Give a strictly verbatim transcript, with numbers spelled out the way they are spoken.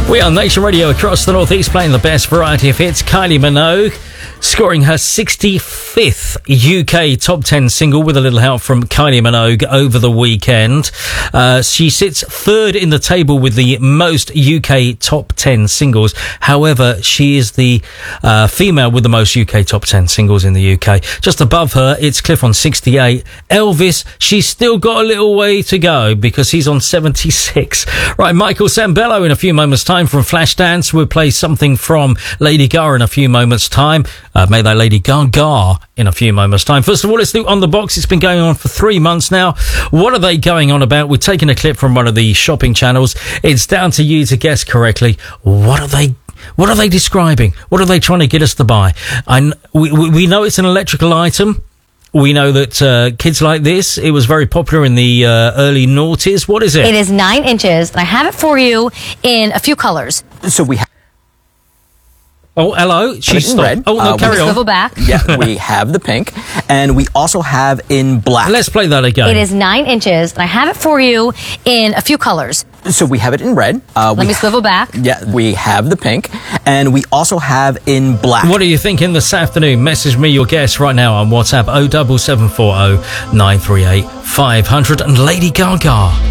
We are Nation Radio across the Northeast, playing the best variety of hits. Kylie Minogue scoring her sixty-fifth U K top ten single with a little help from Kylie Minogue over the weekend. Uh, she sits third in the table with the most U K top ten singles. However, she is the uh, female with the most U K top ten singles in the U K. Just above her, it's Cliff on sixty-eight. Elvis, she's still got a little way to go because he's on seventy-six. Right, Michael Sambello in a few moments' time from Flashdance. We'll play something from Lady Gaga in a few moments' time. Uh, may that Lady Gaga in a few moments' time. First of all, let's do On The Box. It's been going on for three months now. What are they going on about? We're taking a clip from one of the shopping channels. It's down to you to guess correctly. What are they What are they describing? What are they trying to get us to buy? And we, we know it's an electrical item. We know that uh, kids like this, it was very popular in the uh, early noughties. What is it? It is nine inches, and I have it for you in a few colors. So we have... Oh, hello. She's stopped. Red. Oh, no, uh, carry on. Swivel back. Yeah, we have the pink, and we also have in black. Let's play that again. It is nine inches, and I have it for you in a few colors. So we have it in red. Uh, Let me swivel back. Yeah, we have the pink, and we also have in black. What are you thinking this afternoon? Message me your guess right now on WhatsApp oh seven seven four oh nine three eight five hundred and Lady Gaga.